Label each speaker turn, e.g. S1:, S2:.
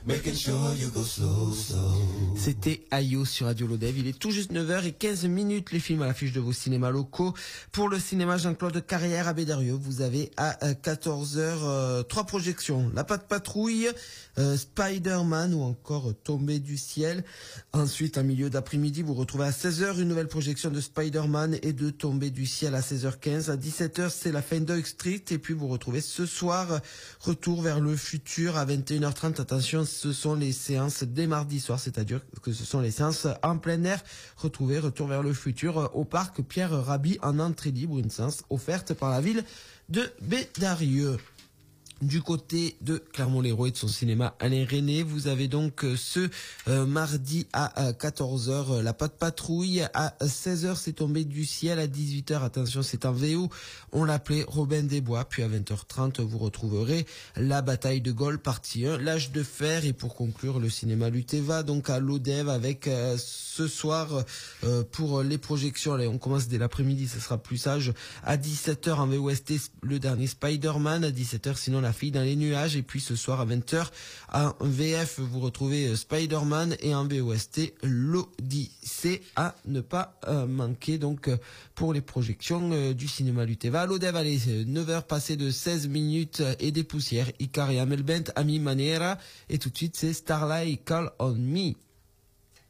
S1: making sure you go slow, slow.
S2: C'était Ayo sur Radio Lodev. Il est tout juste 9h15. Les films à l'affiche de vos cinémas locaux. Pour le cinéma Jean-Claude Carrière à Bédarieux, vous avez à 14h 3 projections. La Patte Patrouille, Spider-Man ou encore Tombé du ciel. Ensuite, en milieu d'après-midi, vous retrouvez à 16h une nouvelle projection de Spider-Man et de Tombé du ciel à 16h15. À 17h, c'est la fin d'Oak Street. Et puis, vous retrouvez ce soir Retour vers le futur à 21h30. Attention, ce sont les séances dès mardi soir, c'est-à-dire que ce sont les séances en plein air. Retrouvez Retour vers le futur au parc Pierre Rabhi en entrée libre, une séance offerte par la ville de Bédarieux. Du côté de Clermont-Lérault et de son cinéma Alain René, vous avez donc ce mardi à 14h la Patte Patrouille, à 16h c'est Tombé du ciel, à 18h attention c'est en VO, on l'appelait Robin des Bois, puis à 20h30 vous retrouverez La Bataille de Gaulle partie 1, L'âge de fer, et pour conclure le cinéma Luteva donc à Lodev avec ce soir pour les projections, allez, on commence dès l'après-midi, ça sera plus sage, à 17h en VOST le dernier Spider-Man, à 17h sinon La fille dans les nuages, et puis ce soir à 20h en VF vous retrouvez Spider-Man et en VOST l'Odyssée à ne pas manquer donc pour les projections du cinéma Luteva. Lodev, allez, 9h passées de 16 minutes et des poussières, Icar et Amelbent, Ami Manera, et tout de suite c'est Starlight Call on Me.